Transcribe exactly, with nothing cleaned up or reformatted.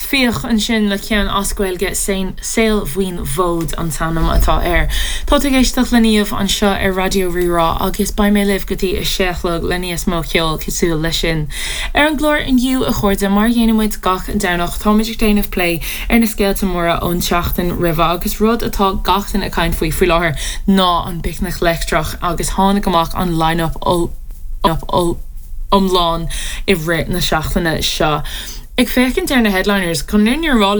fioch an sin le cean ascuil get sail bhuin vód an tanam atá air. Tá tú géisteach leníomh an seo ar Radio Rirá agus ba mé libh gotí is seachlog leníos mó ceol cosú lei sin. Ar an glór inniu a chuirde mar dhéanamid gach an danach táidir déanamh play ar na scéalta móra ón teachtain rih agus rud atá gachtain a caint faoi faoi láthair ná an bicnach lectrach agus tháinig amach an line-up ó ó omláin i bhrí na seachtainna seo. Ag fécinn ar na headliners chun nuair rá